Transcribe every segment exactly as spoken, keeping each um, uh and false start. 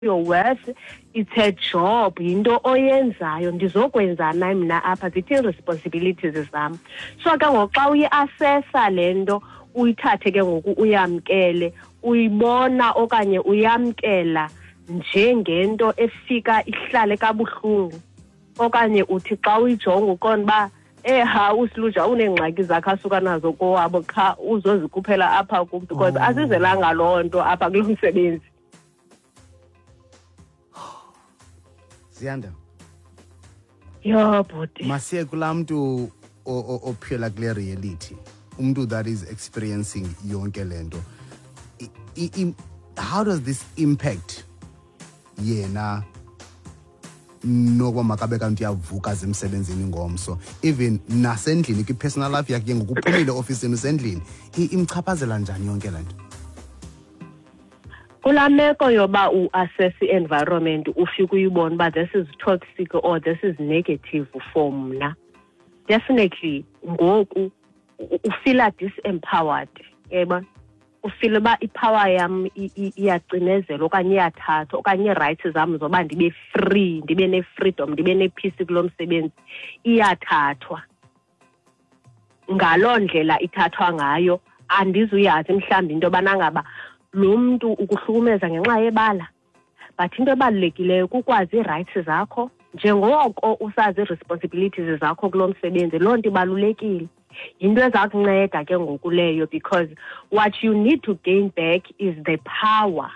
your worth, it's a job, into oyenzayo, ndizokwenza mina apha, zithi responsibilities zam. So ke ngoxa uyi-assessa le nto, uyithathe ke ngoku uyamkele, uyibona okanye uyamkela njengento efika ihlale kabuhlungu, okanye uthi xa uyijonga uqonda uba eha uSiluja uneengxaki zakhe asuka nazo kowabo qha uzozikhuphela apha kum, because oh. asizelanga loo nto apha kulo msebenzi. Ziyanda. Yo bhuti. Masiye kulaa mntu ophila kule reality. Umntu that is experiencing yonke le nto. How does this impact yena nokuba makabe kanti uyavuka zemsebenzini ngomso, even nasendlini kwi-personal life yakhe ngokuphumile ofisini usendlini, imchaphazela njani yonke le nto? Kula meko yoba u-assess i-environment ufike uyibona uba this is toxic or this is negative for mna, definitely ngoku ufila disempowered, yeba ufila uba ipower yam iyacinezela okanye iyathathwa okanye ii-rights zam zoba ndibe free, ndibe ne-freedom, ndibe ne-peace kulo msebenzi iyathathwa. Ngaloo ndlela ithathwa ngayo andizuyazi mhlawumbi into yobana ngaba lo mntu ukuhlukumeza ngenxa yebala, but into ebalulekileyo kukwazi ii-rights zakho njengoko usazi ii-responsibilities zakho kulo msebenzi. Loo nto ibalulekile, yinto eza kunceda ke ngoku leyo, because what you need to gain back is the power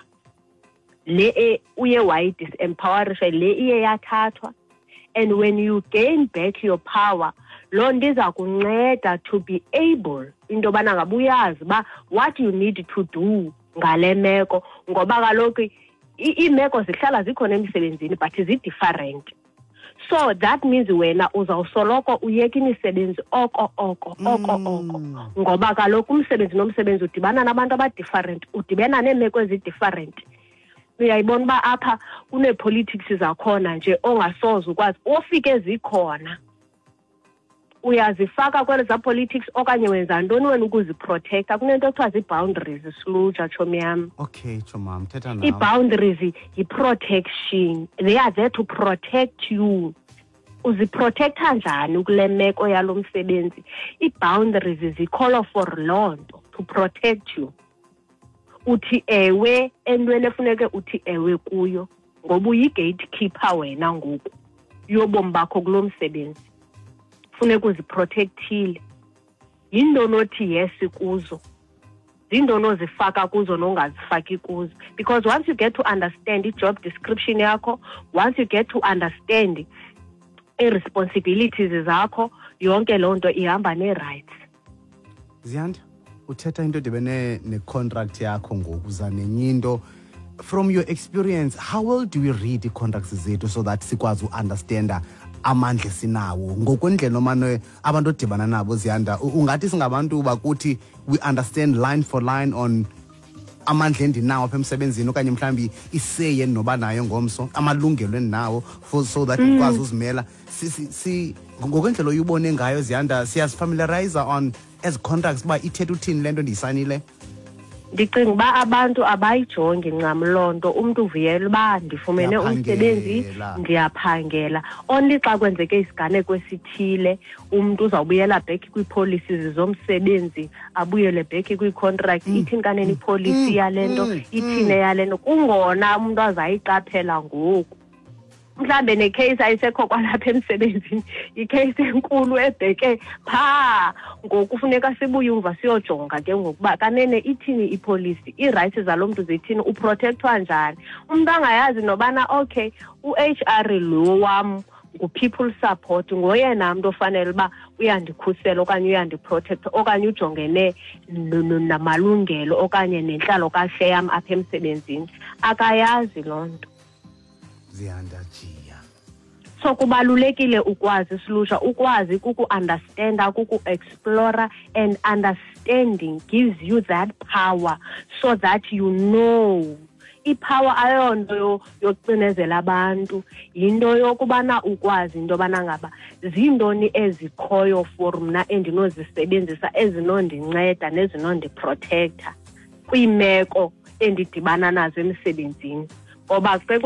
le uye wayidisempowerisha, le iye yathathwa. And when you gain back your power, loo nto iza kunceda to be able into yobana ngabe uyazi uba what you need to do ngale meko, ngoba kaloku iimeko zihlala zikhona emisebenzini but zi-different. So that means wena uzawusoloko uyeka imisebenzi oko oko oko oko, ngoba kaloku umsebenzi nomsebenzi udibana nabantu aba-different, udibana neemeko ezi-different. Uyayibona uba apha kunee-politics zakhona nje ongasoze ukwazi ofike zikhona, uyazifaka kwele za politics okanye wenza ntoni wena ukuziprotecta. Kunento ekuthiwa zii-boundaries, Siluja tshomi yam. Okay chomam, thetha nawe. Ii-boundaries yi-protection, they are there to protect you. Uziprotecta njani kule meko yalo msebenzi? Ii-boundaries zikholwa for loo nto, to protect you. Uthi ewe entweni efuneke uthi ewe kuyo, ngoba uyi-gatekeeper wena ngoku yobomi bakho kulo msebenzi. Funeka uziprotectile. Yintoni othi yes kuzo, zintoni ozifaka kuzo nongazifaki kuzo. Because once you get to understand i-job description yakho, once you get to understand i-responsibilities zakho, yonke loo nto ihamba nee-rights. Ziyanda, uthetha into edibene ne-contract yakho ngoku uza nenye into. From your experience, how well do we read i-contracts zethu so that sikwazi u-understanda amandla sinawo ngokwendlela omane abantu odibana nabo? Ziyanda, ungathi singabantu bakuthi we understand line for line on amandla endinawo apha emsebenzini okanye mhlawumbi iseye endinoba nayo ngomso, amalungelo endinawo for so that ukwazi uzimela. Si ngokwendlela oyibone ngayo Ziyanda, siyazifamiliarize on as contracts uba ithetha uthini le nto ndiyisayinile? Ndicinga uba abantu abayijongi ncam loo nto. Umntu uvuyela uba ndifumene umsebenzi, ndiyaphangela. Only xa kwenzeke isiganeko esithile umntu uzawubuyela back kwii-policies zomsebenzi, abuyele back kwii-contract. Ithini kanene ipolicy yale nto, ithine yale nto, kungona umntu azayiqaphela ngoku. Mhlambe necase ayisekho kwalapha emsebenzini, icase enkulu ebheke phaa, ngoku funeka sibuye umva siyojonga ke ngokuba kanene ithini ipolicy, ii-rights zalo mntu zithini, uprotectwa njani. Umntu angayazi nobana okay u-H R lo wam ngu-people support, ngoyena mntu ofanele uba uyandikhusela okanye uyandiprotecta okanye ujongene namalungelo okanye nentlalo kahle yam apha emsebenzini. Akayazi loo nto. Ziyanda jiya. So kubalulekile ukwazi Siluja, ukwazi kuku-understanda, kuku-explora, and understanding gives you that power so that you know. Ipower ayonto yokucinezela abantu, yinto yokubana ukwazi into yobana ngaba zintoni ezikhoyo for mna endinozisebenzisa ezinondinceda nezinondiprotecta kwiimeko endidibana nazo emsebenzini. ngoba